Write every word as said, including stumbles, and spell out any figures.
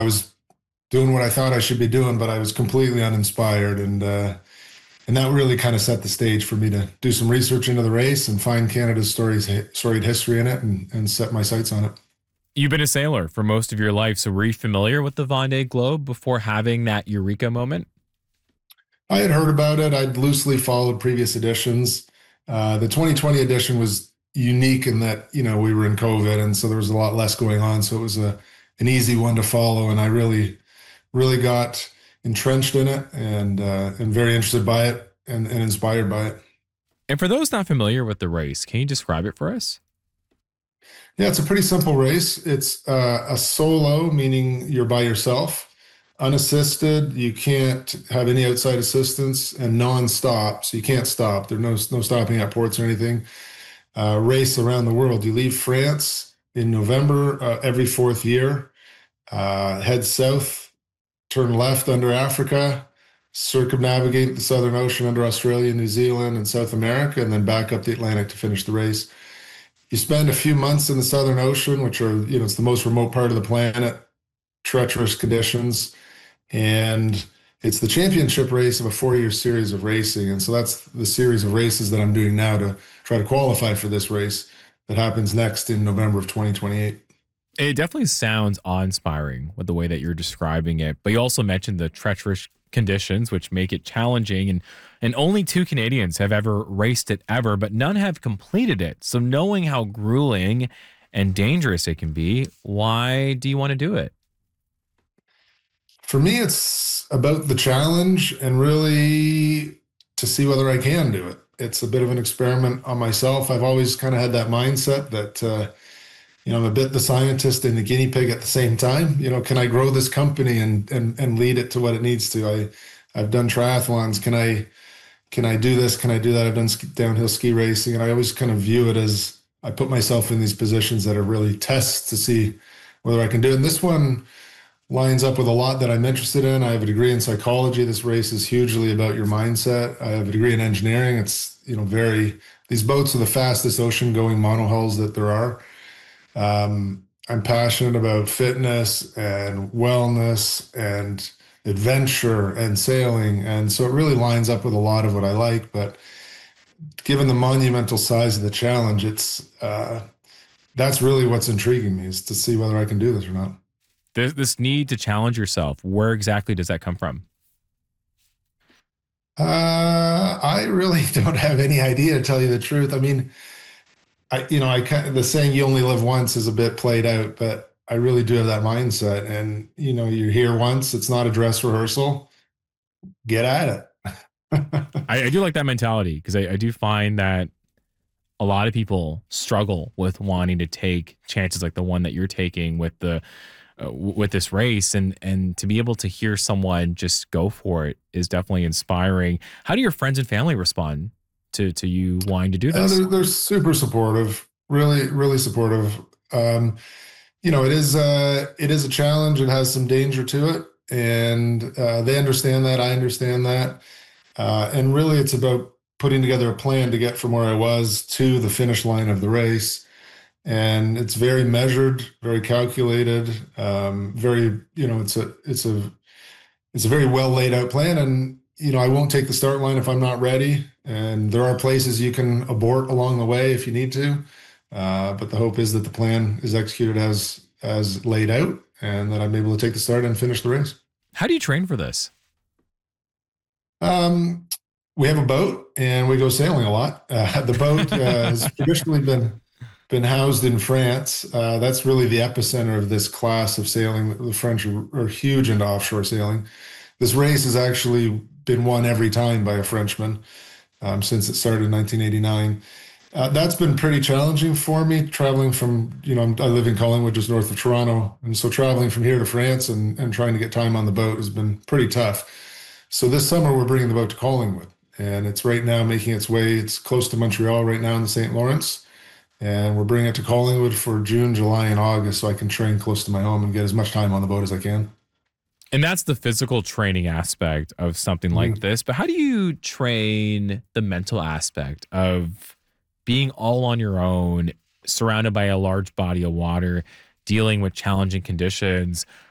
I was doing what I thought I should be doing, but I was completely uninspired. And, uh, and that really kind of set the stage for me to do some research into the race and find Canada's stories, storied history in it, and, and set my sights on it. You've been a sailor for most of your life, so were you familiar with the Vendée Globe before having that eureka moment? I had heard about it. I'd loosely followed previous editions. Uh, the twenty twenty edition was unique in that, you know, we were in COVID, and so there was a lot less going on. So it was a an easy one to follow, and I really, really got entrenched in it, and uh, and very interested by it, and, and inspired by it. And for those not familiar with the race, can you describe it for us? Yeah, it's a pretty simple race. It's uh, a solo, meaning you're by yourself, unassisted. You can't have any outside assistance, and non-stop, so you can't stop. There's no no stopping at ports or anything. Uh, race around the world. You leave France in November uh, every fourth year. Uh, head south, turn left under Africa, circumnavigate the Southern Ocean under Australia, New Zealand, and South America, and then back up the Atlantic to finish the race. You spend a few months in the Southern Ocean, which are, you know, it's the most remote part of the planet, treacherous conditions, and it's the championship race of a four-year series of racing. And so that's the series of races that I'm doing now to try to qualify for this race that happens next in November of twenty twenty-eight. It definitely sounds awe-inspiring with the way that you're describing it, but you also mentioned the treacherous conditions, which make it challenging, and and only two Canadians have ever raced it ever, but none have completed it. So knowing how grueling and dangerous it can be, why do you want to do it? For me, it's about the challenge and really to see whether I can do it. It's a bit of an experiment on myself. I've always kind of had that mindset that, uh, you know, I'm a bit the scientist and the guinea pig at the same time. You know, can I grow this company and and and lead it to what it needs to? I I've done triathlons. Can I can I do this? Can I do that? I've done downhill ski racing, and I always kind of view it as I put myself in these positions that are really tests to see whether I can do it. And this one lines up with a lot that I'm interested in. I have a degree in psychology. This race is hugely about your mindset. I have a degree in engineering. It's, you know, very, these boats are the fastest ocean going monohulls that there are. Um, I'm passionate about fitness and wellness and adventure and sailing. And so it really lines up with a lot of what I like. But given the monumental size of the challenge, it's, uh, that's really what's intriguing me, is to see whether I can do this or not. This, this need to challenge yourself, where exactly does that come from? Uh, I really don't have any idea, to tell you the truth. I mean, I, you know, I kind of, the saying "you only live once" is a bit played out, but I really do have that mindset. And you know, you're here once; it's not a dress rehearsal. Get at it. I, I do like that mentality, because I, I do find that a lot of people struggle with wanting to take chances like the one that you're taking with the uh, with this race, and and to be able to hear someone just go for it is definitely inspiring. How do your friends and family respond to to you wanting to do Uh, this? they're, they're super supportive, really, really supportive. Um, you know, it is uh, it is a challenge. It has some danger to it, and uh, they understand that. I understand that, uh, and really, it's about putting together a plan to get from where I was to the finish line of the race. And it's very measured, very calculated, um, very, you know, it's a it's a it's a very well laid out plan. And you know, I won't take the start line if I'm not ready. And there are places you can abort along the way if you need to. Uh, but the hope is that the plan is executed as as laid out, and that I'm able to take the start and finish the race. How do you train for this? Um, we have a boat and we go sailing a lot. Uh, the boat uh, has traditionally been been housed in France. Uh, that's really the epicenter of this class of sailing. The French are, are huge into offshore sailing. This race has actually been won every time by a Frenchman um, since it started in nineteen eighty-nine. Uh, that's been pretty challenging for me, traveling from, you know, I live in Collingwood, just north of Toronto. And so traveling from here to France and, and trying to get time on the boat has been pretty tough. So this summer, we're bringing the boat to Collingwood. And it's right now making its way, it's close to Montreal right now in the Saint Lawrence. And we're bringing it to Collingwood for June, July, and August, so I can train close to my home and get as much time on the boat as I can. And that's the physical training aspect of something like Mhm. this. But how do you train the mental aspect of being all on your own, surrounded by a large body of water, dealing with challenging conditions?